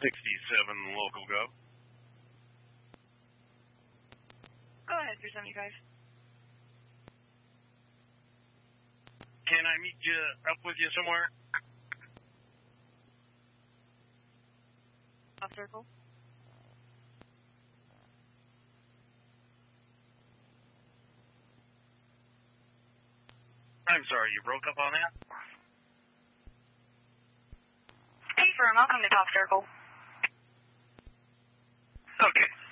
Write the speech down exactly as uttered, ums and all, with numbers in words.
sixty-seven local gov. Go ahead, three seventy-five. Can I meet you up with you somewhere? Off circle. I'm sorry, you broke up on that? Hey, firm, welcome to Top Circle. Okay.